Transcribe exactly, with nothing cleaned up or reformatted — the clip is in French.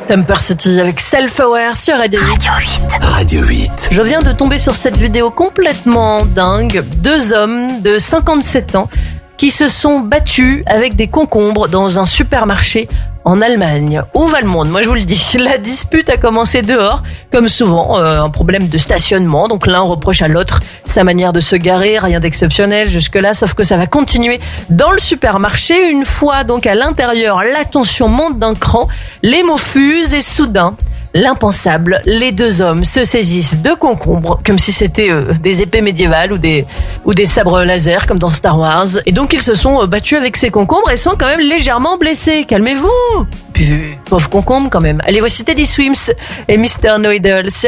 Temper City avec Self-Aware sur Radio huit. Radio huit. Radio huit. Je viens de tomber sur cette vidéo complètement dingue. Deux hommes de cinquante-sept ans qui se sont battus avec des concombres dans un supermarché en Allemagne. Où va le monde? Moi je vous le dis, la dispute a commencé dehors, comme souvent, euh, un problème de stationnement. Donc l'un reproche à l'autre sa manière de se garer, rien d'exceptionnel jusque-là, sauf que ça va continuer dans le supermarché. Une fois donc à l'intérieur, la tension monte d'un cran, les mots fusent et soudain, l'impensable, les deux hommes se saisissent de concombres, comme si c'était euh, des épées médiévales ou des ou des sabres laser, comme dans Star Wars. Et donc ils se sont euh, battus avec ces concombres et sont quand même légèrement blessés. Calmez-vous. Puis, pauvre concombre quand même. Allez, voici Teddy Swims et mister No Idol.